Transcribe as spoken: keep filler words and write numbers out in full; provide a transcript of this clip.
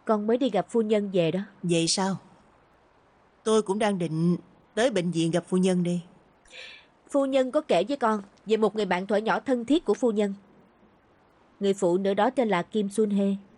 Con mới đi gặp phu nhân về đó. Vậy sao? Tôi cũng đang định tới bệnh viện gặp phu nhân đây. Phu nhân có kể với con về một người bạn thuở nhỏ thân thiết của phu nhân. Người phụ nữ đó tên là Kim Sun Hê.